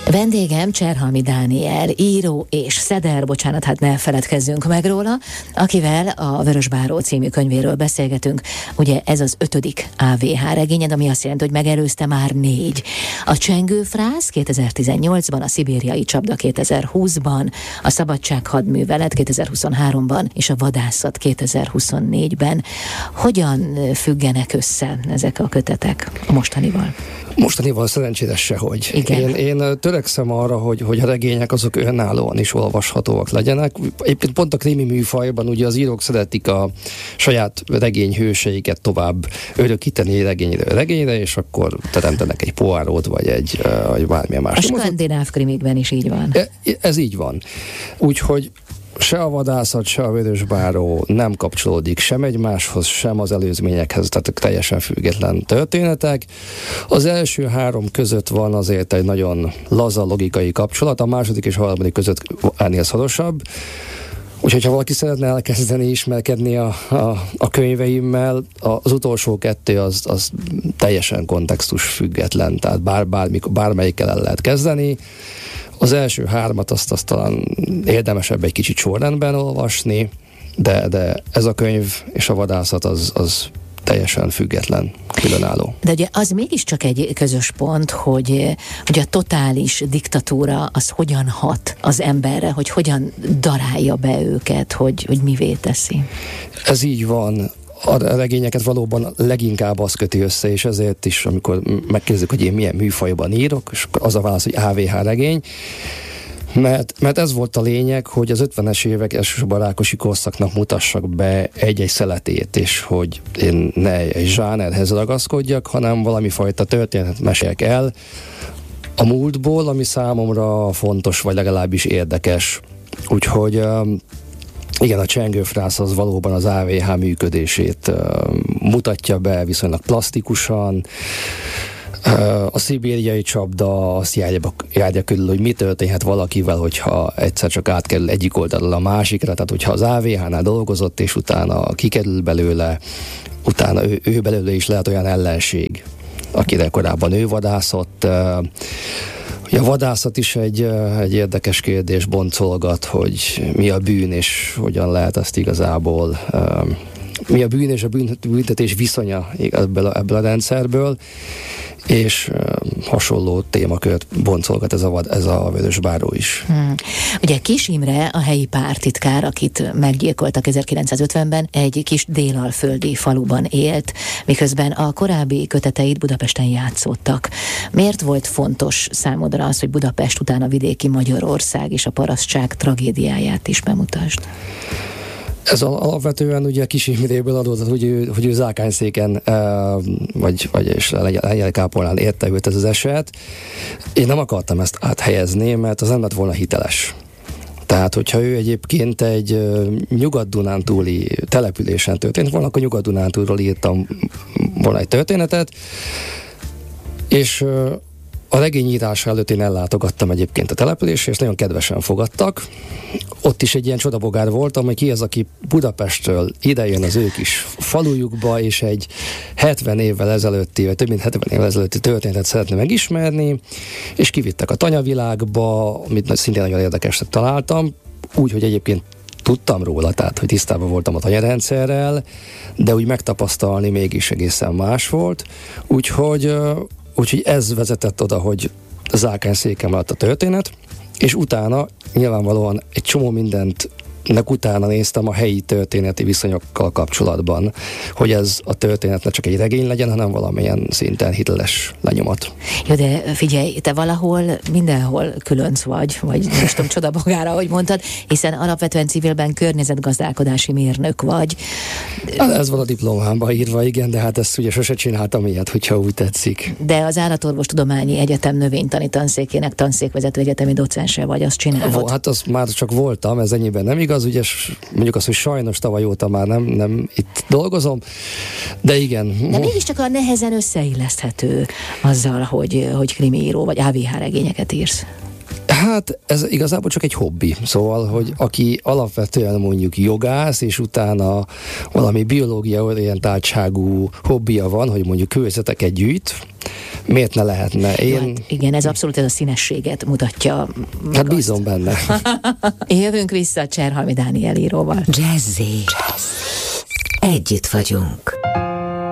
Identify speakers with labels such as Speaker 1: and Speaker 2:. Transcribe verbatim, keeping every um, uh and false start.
Speaker 1: Vendégem Cserhalmi Dániel, író és szeder, bocsánat, hát ne feledkezzünk meg róla, akivel a Vörösbáró című könyvéről beszélgetünk. Ugye ez az ötödik á vé há regényed, ami azt jelenti, hogy megelőzte már négy. A Csengőfrász kétezer-tizennyolcban, a Szibériai csapda kétezer-húszban, a Szabadság hadművelet kétezer-huszonháromban és a Vadászat kétezer-huszonnégyben. Hogyan függenek össze ezek a kötetek a mostanival?
Speaker 2: Mostanival szerencsére sehogy. Én, én törekszem arra, hogy, hogy a regények azok önállóan is olvashatóak legyenek. Éppen pont a krimi műfajban ugye az írók szeretik a saját regényhőseiket tovább örökíteni regényről regényre, és akkor teremtenek egy Poirót, vagy egy vagy bármilyen más.
Speaker 1: A skandináv krimikben is így van.
Speaker 2: Ez így van. Úgyhogy se a Vadászat, se a Vörösbáró nem kapcsolódik sem egymáshoz, sem az előzményekhez, tehát teljesen független történetek. Az első három között van azért egy nagyon laza logikai kapcsolat, a második és a harmadik között ennél szorosabb. Úgyhogy ha valaki szeretne elkezdeni ismerkedni a, a, a könyveimmel, az utolsó kettő az, az teljesen kontextus független, tehát bár, bármikor, bármelyikkel el lehet kezdeni. Az első hármat azt, azt talán érdemesebb egy kicsit sorrendben olvasni, de, de ez a könyv és a Vadászat az, az teljesen független, különálló.
Speaker 1: De ugye az mégiscsak egy közös pont, hogy, hogy a totális diktatúra az hogyan hat az emberre, hogy hogyan darálja be őket, hogy, hogy mivé teszi.
Speaker 2: Ez így van. A regényeket valóban leginkább az köti össze, és ezért is, amikor megkérdezik, hogy én milyen műfajban írok, és az a válasz, hogy á vé há regény, mert, mert ez volt a lényeg, hogy az ötvenes évek elsősorban Rákosi korszaknak mutassak be egy-egy szeletét, és hogy én ne egy zsánerhez ragaszkodjak, hanem valami fajta történetet meséljek el a múltból, ami számomra fontos, vagy legalábbis érdekes. Úgyhogy igen, a Csengőfrász az valóban az á vé há működését uh, mutatja be viszonylag plastikusan. Uh, a Szibériai csapda azt járja, járja körül, hogy mi történhet valakivel, hogyha egyszer csak átkerül egyik oldalról a másikra, tehát hogyha az á vé hánál dolgozott, és utána kikerül belőle, utána ő, ő belőle is lehet olyan ellenség, akire korábban ő vadászott. Uh, A vadászat is egy, egy érdekes kérdés boncolgat, hogy mi a bűn, és hogyan lehet ezt igazából, um, mi a bűn és a büntetés viszonya ebből a, ebből a rendszerből, és um, hasonló témakört boncolgat ez a, ez a Vörösbáró is.
Speaker 1: Hmm. Ugye Kis Imre, a helyi pártitkár, akit meggyilkoltak ezerkilencszázötvenben, egy kis délalföldi faluban élt, miközben a korábbi köteteit Budapesten játszottak. Miért volt fontos számodra az, hogy Budapest után a vidéki Magyarország és a parasztság tragédiáját is bemutasd?
Speaker 2: Ez alapvetően ugye Kis Imréből adódott, hogy ő, hogy ő Zákányszéken vagy, vagy és Lengyelkápolnán érte őt ez az eset. Én nem akartam ezt áthelyezni, mert az nem lett volna hiteles. Tehát, hogyha ő egyébként egy nyugat-dunántúli településen történt volna, akkor nyugat-dunántúlról írtam volna egy történetet, és a regényírása előtt én ellátogattam egyébként a településre, és nagyon kedvesen fogadtak. Ott is egy ilyen csodabogár voltam, hogy ki az, aki Budapestről idejön az ő kis falujukba, és egy hetven évvel ezelőtti, vagy több mint hetven évvel ezelőtti történetet szeretne megismerni, és kivittek a tanyavilágba, amit szintén nagyon érdekesnek találtam, úgy, hogy egyébként tudtam róla, tehát, hogy tisztában voltam a tanyarendszerrel, de úgy megtapasztalni mégis egészen más volt. Úgyhogy Úgyhogy ez vezetett oda, hogy Zákányszéken maradt a történet, és utána nyilvánvalóan egy csomó mindent nek utána néztem a helyi történeti viszonyokkal kapcsolatban, hogy ez a történet ne csak egy regény legyen, hanem valamilyen szinten hiteles lenyomat.
Speaker 1: Jó, de figyelj, te valahol mindenhol különc vagy, vagy nem tudom, csodabogára, ahogy mondtad, hiszen alapvetően civilben környezetgazdálkodási mérnök vagy.
Speaker 2: Hát ez van a diplomámban írva, igen, de hát ezt ugye sose csináltam ilyet, hogyha úgy tetszik.
Speaker 1: De az Állatorvostudományi Egyetem növénytani tanszékének tanszékvezető egyetemi docense vagy, azt csinálod?
Speaker 2: Hát az már csak voltam, ez ennyiben nem igaz, ugye mondjuk azt, hogy sajnos tavaly óta már nem, nem itt dolgozom, de igen.
Speaker 1: De mégiscsak a nehezen összeilleszthető azzal, hogy, hogy krimiíró vagy á vé há regényeket írsz.
Speaker 2: Hát ez igazából csak egy hobbi. Szóval, hogy aki alapvetően mondjuk jogász, és utána valami biológia orientáltságú hobbija van, hogy mondjuk kőzeteket gyűjt, miért ne lehetne? Én...
Speaker 1: Hát igen, ez abszolút ez a színességet mutatja.
Speaker 2: Hát bízom benne.
Speaker 1: Jövünk vissza Cserhalmi Dániel íróval.
Speaker 3: Jazzy. Együtt vagyunk.